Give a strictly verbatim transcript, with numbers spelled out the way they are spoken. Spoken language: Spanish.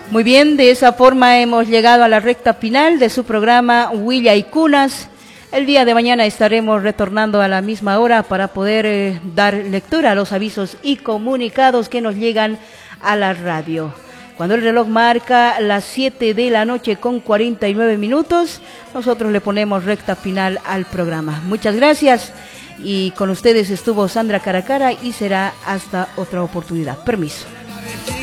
Muy bien, de esa forma hemos llegado a la recta final de su programa Huilla y Cunas. El día de mañana estaremos retornando a la misma hora para poder eh, dar lectura a los avisos y comunicados que nos llegan a la radio. Cuando el reloj marca las siete de la noche con cuarenta y nueve minutos, nosotros le ponemos recta final al programa. Muchas gracias y con ustedes estuvo Sandra Caracara y será hasta otra oportunidad. Permiso.